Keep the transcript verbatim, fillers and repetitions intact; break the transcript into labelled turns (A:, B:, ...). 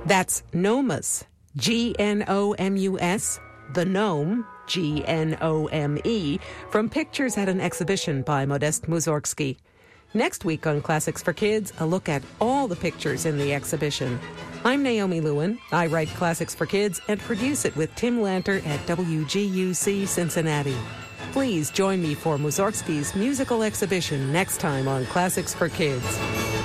A: That's Gnomus, G N O M U S, The Gnome, G N O M E, from pictures at an exhibition by Modest Mussorgsky. Next week on Classics for Kids, a look at all the pictures in the exhibition. I'm Naomi Lewin. I write Classics for Kids and produce it with Tim Lanter at W G U C Cincinnati. Please join me for Mussorgsky's musical exhibition next time on Classics for Kids.